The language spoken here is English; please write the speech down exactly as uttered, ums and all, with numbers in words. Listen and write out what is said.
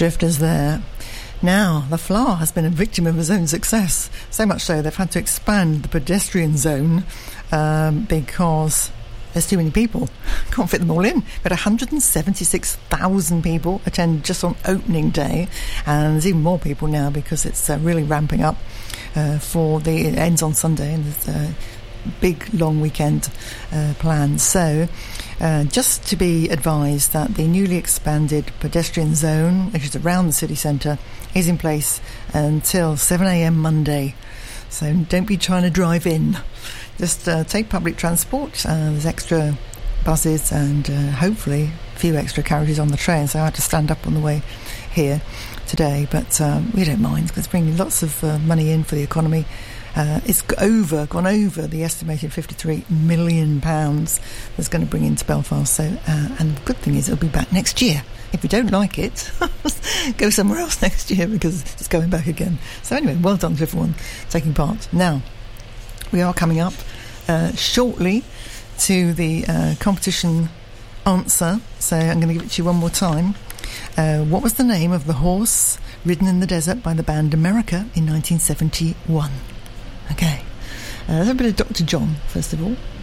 drifters there. Now, the Flower has been a victim of his own success, so much so they've had to expand the pedestrian zone um, because there's too many people. Can't fit them all in. But one hundred seventy-six thousand people attend just on opening day, and there's even more people now because it's uh, really ramping up uh, for the... It ends on Sunday, and there's a big, long weekend uh, planned. So... Uh, just to be advised that the newly expanded pedestrian zone, which is around the city centre, is in place until seven a.m. Monday. So don't be trying to drive in. Just uh, take public transport. Uh, there's extra buses and uh, hopefully a few extra carriages on the train. So I had to stand up on the way here today. But um, we don't mind because it's bringing lots of uh, money in for the economy. Uh, it's over, gone over the estimated fifty-three million pounds that's going to bring into Belfast. So, uh, and the good thing is it'll be back next year. If you don't like it, go somewhere else next year because it's going back again. So anyway, well done to everyone taking part. Now, we are coming up uh, shortly to the uh, competition answer. So I'm going to give it to you one more time. Uh, what was the name of the horse ridden in the desert by the band America in nineteen seventy-one? Okay, uh, there's a bit of Doctor John, first of all.